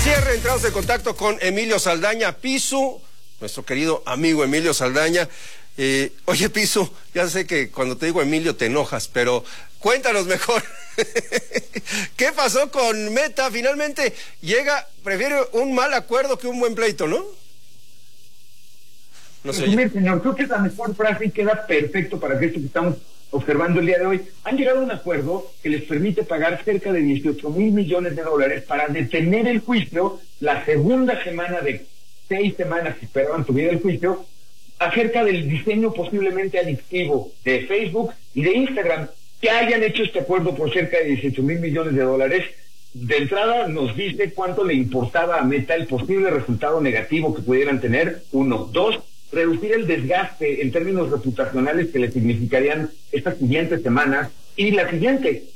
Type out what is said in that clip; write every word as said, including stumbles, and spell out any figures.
cierre entramos en contacto con Emilio Saldaña Pisu, nuestro querido amigo Emilio Saldaña. Eh, oye, Pisu, ya sé que cuando te digo Emilio te enojas, pero cuéntanos mejor. ¿Qué pasó con Meta? Finalmente llega, prefiere un mal acuerdo que un buen pleito, ¿no? No sé. Pues, señor, creo que es la mejor frase y queda perfecto para que esto que estamos observando el día de hoy. Han llegado a un acuerdo que les permite pagar cerca de dieciocho mil millones de dólares para detener el juicio, la segunda semana de seis semanas que esperaban tuviera el juicio, acerca del diseño posiblemente adictivo de Facebook y de Instagram. Que hayan hecho este acuerdo por cerca de dieciocho mil millones de dólares, de entrada nos dice cuánto le importaba a Meta el posible resultado negativo que pudieran tener, uno. Dos, reducir el desgaste en términos reputacionales que le significarían estas siguientes semanas. Y la siguiente,